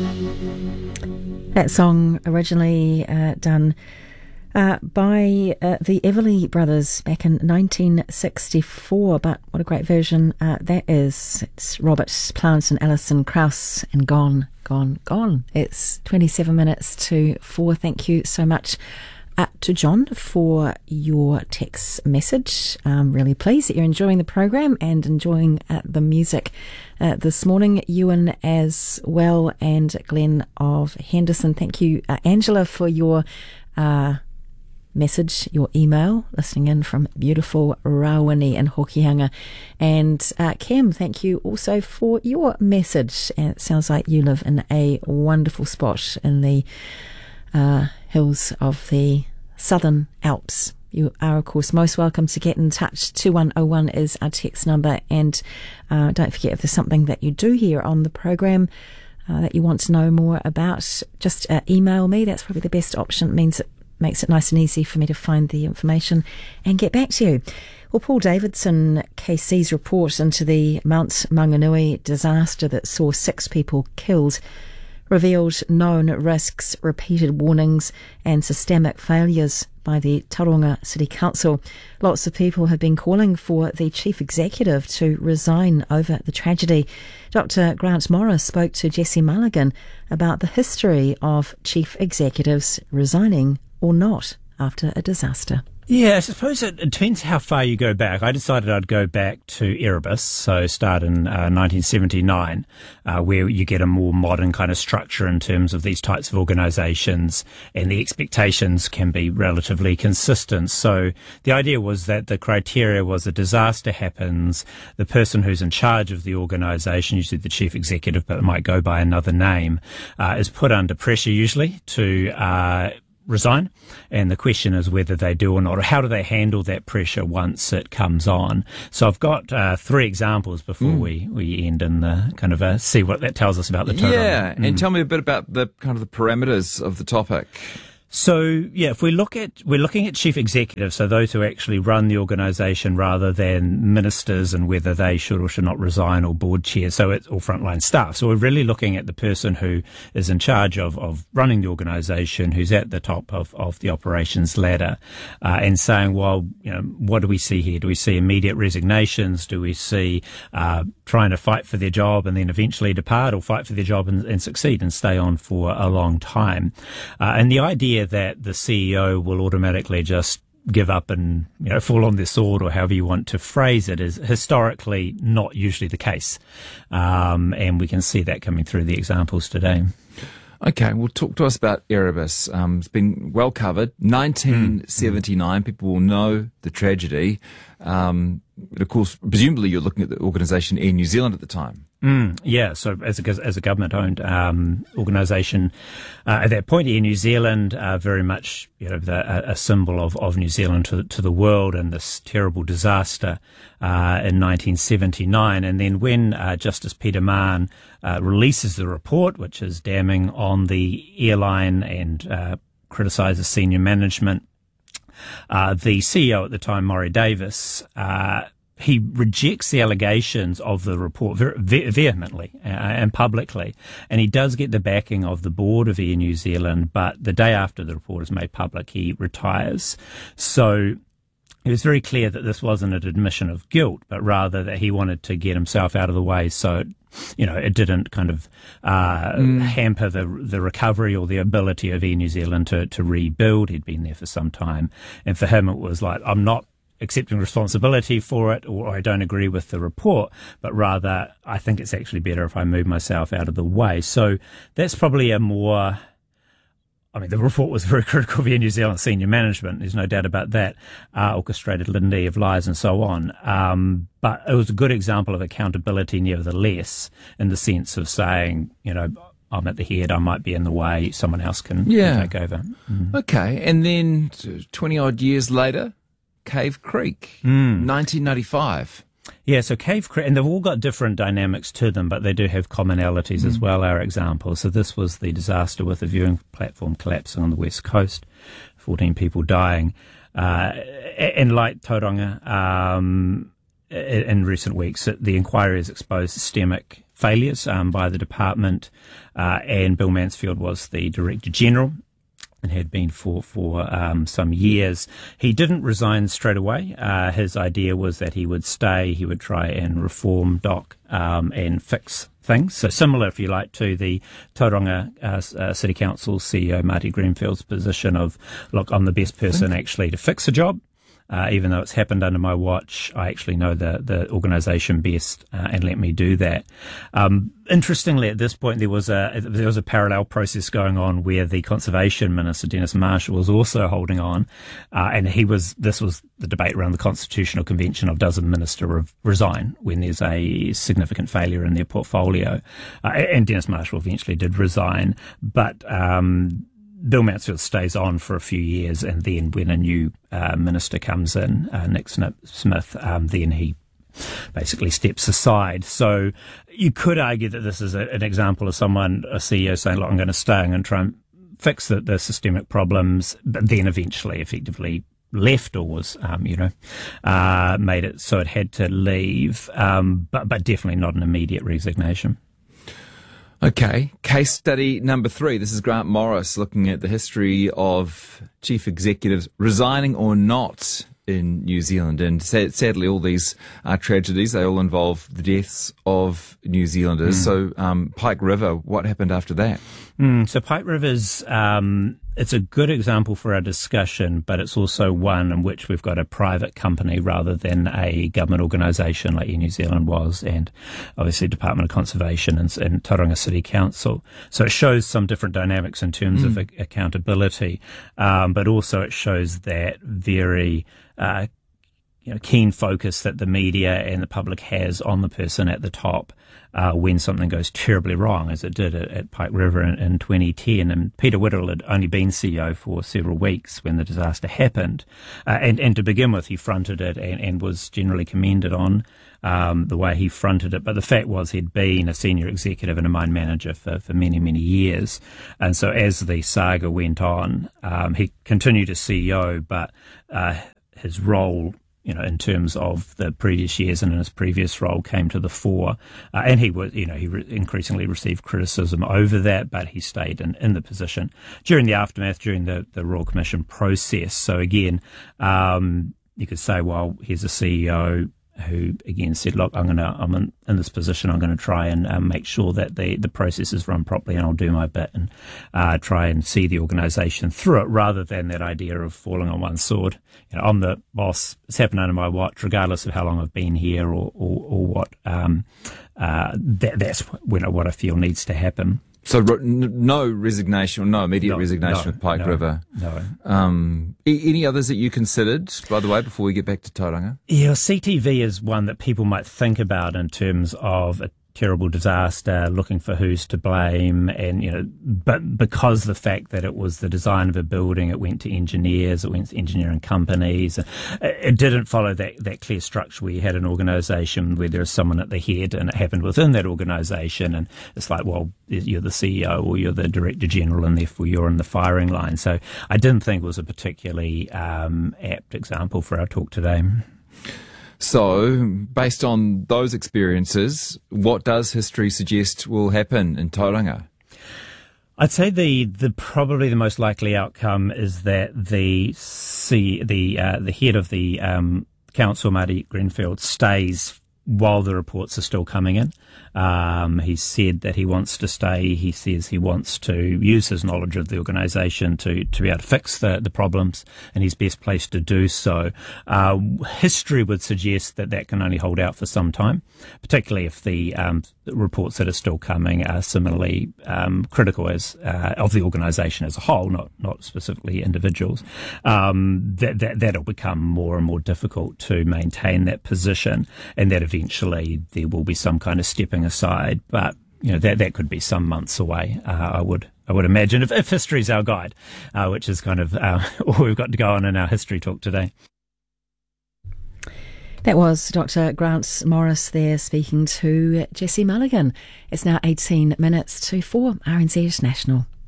That song originally done by the Everly Brothers back in 1964, but what a great version that is. It's Robert Plant and Alison Krauss and Gone, Gone, Gone. It's 27 minutes to 4. Thank you so much to John for your text message. I'm really pleased that you're enjoying the program and enjoying the music this morning. Ewan as well, and Glenn of Henderson. Thank you, Angela, for your message, your email, listening in from beautiful Rawene in Hokianga. And Kim, thank you also for your message. And it sounds like you live in a wonderful spot in the hills of the Southern Alps. You are, of course, most welcome to get in touch. 2101 is our text number. And don't forget, if there's something that you do hear on the program that you want to know more about, just email me. That's probably the best option. It makes it nice and easy for me to find the information and get back to you. Well, Paul Davidson, KC's report into the Mount Maunganui disaster that saw 6 people killed revealed known risks, repeated warnings and systemic failures by the Tauranga City Council. Lots of people have been calling for the chief executive to resign over the tragedy. Dr. Grant Morris spoke to Jesse Mulligan about the history of chief executives resigning or not after a disaster. Yeah, I suppose it depends how far you go back. I decided I'd go back to Erebus, so start in 1979, where you get a more modern kind of structure in terms of these types of organisations, and the expectations can be relatively consistent. So the idea was that the criteria was a disaster happens, the person who's in charge of the organisation, usually the chief executive, but it might go by another name, is put under pressure usually to resign, and the question is whether they do or not, or how do they handle that pressure once it comes on. So I've got 3 examples before we end in the kind of see what that tells us about the total. Yeah, and tell me a bit about the kind of the parameters of the topic. So, yeah, if we're looking at chief executives, so those who actually run the organisation rather than ministers, and whether they should or should not resign, or board chairs, so it's all frontline staff. So we're really looking at the person who is in charge of running the organisation, who's at the top of the operations ladder, and saying, well, you know, what do we see here? Do we see immediate resignations? Do we see trying to fight for their job and then eventually depart, or fight for their job and succeed and stay on for a long time? And the idea that the CEO will automatically just give up and, you know, fall on their sword, or however you want to phrase it, is historically not usually the case. And we can see that coming through the examples today. Okay, well, talk to us about Erebus. It's been well covered. 1979, people will know the tragedy. Of course, presumably you're looking at the organisation Air New Zealand at the time. Yeah, so as a government-owned organisation at that point, Air New Zealand, very much, you know, a symbol of New Zealand to the world, and this terrible disaster in 1979. And then when Justice Peter Mann releases the report, which is damning on the airline and criticises senior management, the CEO at the time, Maury Davis, he rejects the allegations of the report vehemently and publicly, and he does get the backing of the board of Air New Zealand, but the day after the report is made public, he retires. So it was very clear that this wasn't an admission of guilt, but rather that he wanted to get himself out of the way, so it didn't kind of hamper the recovery or the ability of Air New Zealand to rebuild. He'd been there for some time, and for him it was like, I'm not accepting responsibility for it, or I don't agree with the report, but rather I think it's actually better if I move myself out of the way. So that's probably the report was very critical of Air New Zealand senior management, there's no doubt about that, orchestrated litany of lies and so on. But it was a good example of accountability nevertheless, in the sense of saying, you know, I'm at the head, I might be in the way, someone else can take over. Okay, and then 20 odd years later, Cave Creek, 1995. Yeah, so Cave Creek, and they've all got different dynamics to them, but they do have commonalities as well, our examples. So this was the disaster with the viewing platform collapsing on the west coast, 14 people dying. And like Tauranga, in recent weeks, the inquiry has exposed systemic failures by the department, and Bill Mansfield was the Director General and had been for some years. He didn't resign straight away. His idea was that he would stay, he would try and reform DOC and fix things. So similar, if you like, to the Tauranga City Council CEO Marty Greenfield's position of, look, I'm the best person actually to fix a job. Even though it's happened under my watch, I actually know the organisation best, and let me do that. Interestingly, at this point, there was a parallel process going on where the Conservation Minister, Dennis Marshall, was also holding on, and this was the debate around the Constitutional Convention of does a minister resign when there's a significant failure in their portfolio, and Dennis Marshall eventually did resign, but Bill Mansfield stays on for a few years, and then when a new minister comes in, Nick Smith, then he basically steps aside. So you could argue that this is an example of a CEO saying, look, I'm going to stay, I'm going to try and fix the systemic problems, but then eventually effectively left or was, made it so it had to leave, but definitely not an immediate resignation. Okay, case study number 3. This is Grant Morris looking at the history of chief executives resigning or not in New Zealand. And sadly, all these tragedies, they all involve the deaths of New Zealanders. So Pike River, what happened after that? So Pike River's, it's a good example for our discussion, but it's also one in which we've got a private company rather than a government organisation like Air New Zealand was, and obviously Department of Conservation and Tauranga City Council. So it shows some different dynamics in terms of accountability, but also it shows that very keen focus that the media and the public has on the person at the top when something goes terribly wrong, as it did at Pike River in 2010. And Peter Whittle had only been CEO for several weeks when the disaster happened. And to begin with, he fronted it and was generally commended on the way he fronted it. But the fact was he'd been a senior executive and a mine manager for many, many years. And so as the saga went on, he continued as CEO, but his role, in terms of the previous years and in his previous role, came to the fore. And he was, he increasingly received criticism over that, but he stayed in the position during the aftermath, during the Royal Commission process. So again, you could say, well, here's a CEO who again said, look, I'm in this position, I'm going to try and make sure that the process is run properly, and I'll do my bit and try and see the organisation through it, rather than that idea of falling on one sword. I'm the boss, it's happened under my watch, regardless of how long I've been here or what. That's what I feel needs to happen. So no resignation, or no immediate resignation with Pike River? No. Any others that you considered, by the way, before we get back to Tauranga? Yeah, CTV is one that people might think about in terms of a terrible disaster, looking for who's to blame, and but because the fact that it was the design of a building, it went to engineers, it went to engineering companies. It didn't follow that clear structure where you had an organisation where there is someone at the head, and it happened within that organisation, and it's like, well, you're the CEO or you're the Director General, and therefore you're in the firing line. So I didn't think it was a particularly apt example for our talk today. So, based on those experiences, what does history suggest will happen in Tauranga? I'd say the probably the most likely outcome is that the head of the council, Marty Greenfield, stays while the reports are still coming in. He said that he wants to stay. He says he wants to use his knowledge of the organisation to be able to fix the problems, and he's best placed to do so. History would suggest that can only hold out for some time, particularly if the reports that are still coming are similarly critical as of the organisation as a whole, not specifically individuals. That'll become more and more difficult to maintain that position, and that eventually there will be some kind of stepping aside, but that could be some months away. I would imagine, if history's our guide, which is kind of all we've got to go on in our history talk today. That was Dr. Grant Morris there speaking to Jesse Mulligan. It's now 18 minutes to 4 RNZ National.